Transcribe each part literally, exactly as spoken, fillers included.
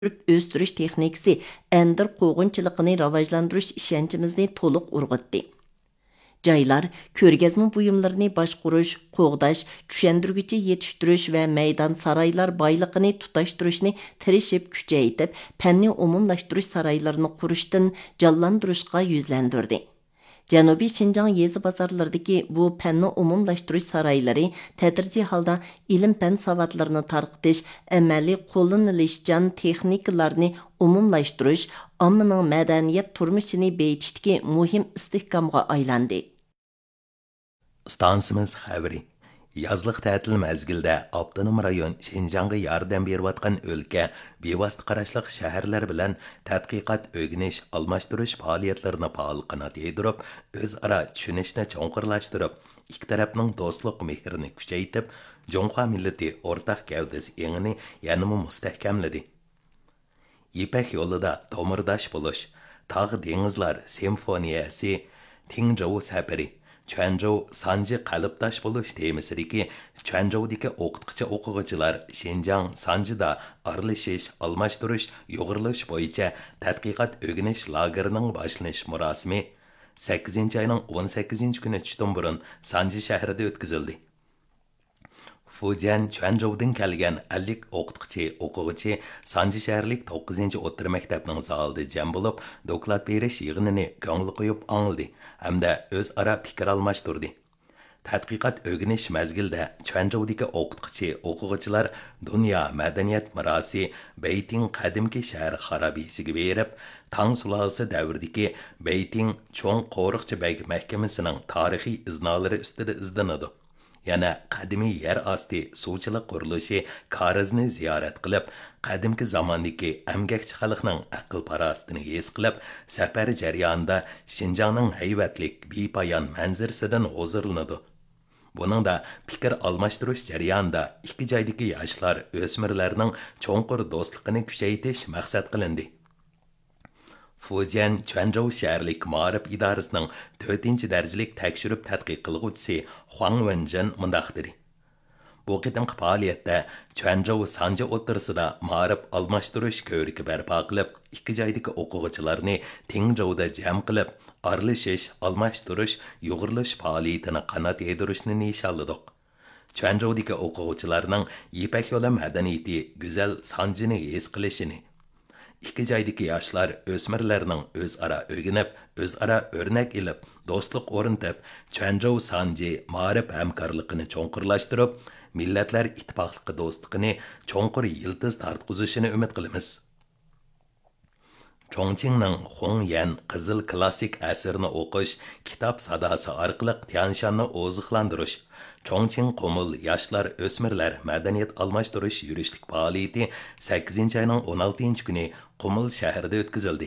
o'stirish texnikasi endir qo'g'inchiligini rivojlantirish ishonchimizni to'liq urg'utdi. Joylar ko'rgazma buyumlarini boshqarish, qo'g'dash, tushuntirguchi yetishtirish va maydon saroylar boyligini tutashtirishni tirishib kuchaytirib, fanni umumlashtirish saroylarini qurishdan jonlantirishga yuzlandirdi. Janubiy Şinjan yezi bozorlaridagi bu fanni umumlashtirish saroylari tadrijiy holda ilm-fan savodlarini tarqitish, amaliy qo'llanilishchan texnikalarni umumlashtirish, ommaning madaniyat turmushini beyitishga muhim istehkomga aylandi. Stansimiz xabari. Yazlıq ta'til mezgildə Avtonom rayon Şinjanğa yardım beriyotgan o'lka bevosita qarashliq shaharlar bilan tadqiqot, o'rganish, almashtirish faoliyatlarini faol qanot yedirib, o'zaro tushunishni cho'nqirlashtirib, ikki tarafning do'stlik mehrini kuchaytirib, Jonghwa millati o'rtaq gavdasi engini yanada mustahkamladi. Ipak yo'lida tomirdosh bo'lish, tog' dengizlar simfoniyasi, Tingzhou safari, Chuanzhou Sanji qalbdosh bo'lish temasidagi Chuanzhoudagi o'qituvchi o'quvchilar Xinjiang Sanjida aralashish, almashtirish, yo'g'irilish bo'yicha tadqiqot o'rganish lagerining boshlanish murosimi sakkizinchi oyning o'n sakkizinchi kuni tushdan burun Sanji shahrida o'tkazildi. Fujian Chuanzhoudan kelgan ellik o'qituvchi o'quvchi Sanji shaharlik to'qqizinchi o'rta maktabning zalida jam bo'lib, doklad berish yig'inini ko'ngil qo'yib angladi hamda o'zaro fikr almashtirdi. Tadqiqot o'rganish mezgilida Chuanzhoudagi o'qituvchi o'quvchilar dunyo madaniyat merosi Beyting qadimki shahar xarobasiga berib, Tang sulolasi davridagi Beyting cho'ng qo'riqchi beg mahkamasining tarixiy iznolari ustida izlanadi. Yana qadimiy yer osti suvchilik qurilishi Karizni ziyorat qilib, qadimki zamondagi amgakchi xalqning aql parostini his qilib, safar jarayonida Xinjiangning haybatlik bepoyon manzarasidan huzurlanadi. Buningda fikr almashtirish jarayonida ikki joydagi yoshlar, o'smirlarning cho'nqur do'stligini kuchaytirish maqsad qilindi. Fujian Chuanzhou shaharlik ma'rif idorasining to'rtinchi darajalik tekshirib tadqiq qilguvchisi Huang Wenjin mundaq dedi. Bu qitimqi faoliyatda Chuanzhou Sanji o'rtasida ma'rif almashtirish ko'riki barpo qilib, ikki joydagi o'quvchilarni Tingzhouda jam qilib, aralashish, almashtirish, yo'g'irilish faoliyatini qanot yedirishni nishonladik. Chuanzhoudagi o'quvchilarning Ipak yo'li madaniyati go'zal Sanjini his qilishini, ikki joydagi yoshlar o'smirlarning o'zaro o'rganib, o'zaro o'rnak ilib, do'stlik o'rnatib, Chuanzhou Sanji ma'rif hamkorligini cho'nqirlashtirib, millatlar ittifoqligi do'stligini cho'nqir yildiz tartqizishini umid qilamiz. Chongqingning Hongyan qizil klassik asarni o'qish, kitob sadosi orqali Tianshanni oziqlantirish, Chongqing Qumul yoshlar o'smirlar madaniyat almashtirish yurishlik faoliyati sakkizinchi oyning o'n oltinchi kuni Qumul shahrida o'tkazildi.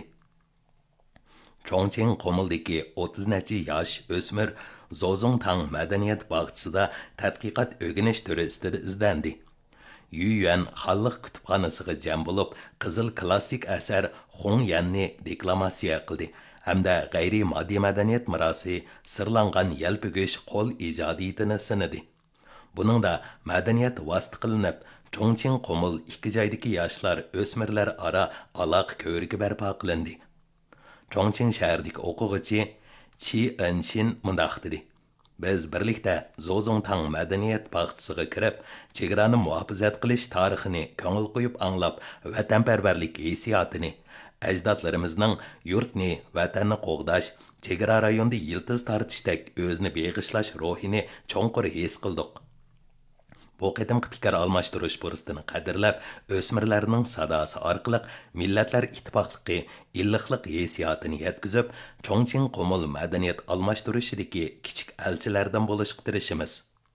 Chongqing Qumuldagi o'ttiz necha yosh o'smir Zozongtang madaniyat bog'chisida tadqiqot o'rganish turi ustida izlandi. Yuyuan xalq kutubxonasiga jam bo'lib, qizil klassik asar Hongyanni deklamatsiya qildi hamda g'ayriy moddiy madaniyat merosi sirlangan yalpigish qo'l ijodiyatini sinadi. Buningda madaniyat vosita qilinib, Chongqing Qumul ikki joydagi yoshlar o'smirlar aro aloqa ko'rigi barpo qilindi. Chongqing shahridagi o'quvchi Chi Enshin mundaq dedi. Biz birlikda Zozongtang madaniyat bog'chisiga kirib, chegarani muhofazat qilish tarixini ko'ngil qo'yib anglab, vatanparvarlik hissiyotini, ajdodlarimizning yurtni, vatanni qo'g'dash, chegara rayonida yildiz tortishdek o'zni beg'ishlash ruhini cho'nqur his qildik. Bu qitimqi fikr almashtirish fursatini qadrlab, o'smirlarning sadosi orqali millatlar ittifoqligi, illiqlik hissiyotini yetkazib, Chongqing Qumul madaniyat almashtirishidagi kichik elchilardan bo'lishga tirishimiz.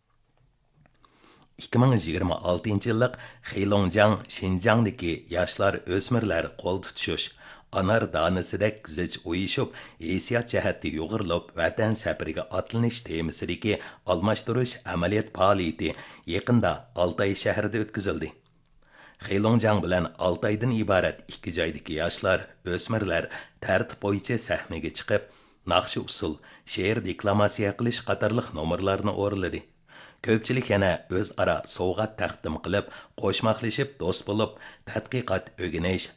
ikki ming yigirma oltinchi yillik Heilongjiang Xinjiangdagi yoshlar o'smirlar qo'l tutishish, anar donisidek zich uyushib, hissiyot jihati yo'g'irilib, vatan safariga otlanish temasidagi almashtirish amaliyot faoliyati yaqinda Altay shahrida o'tkazildi. Heilongjiang bilan Altaydan iborat ikki joydagi yoshlar, o'smirlar tartib bo'yicha sahnaga chiqib, naqshi usul, she'r deklamatsiya qilish qatorliq nomerlarni o'rladi. Ko'pchilik yana o'zaro sovg'at taqdim qilib, qo'shmoqlashib do'st bo'lib, tadqiqot o'rganish,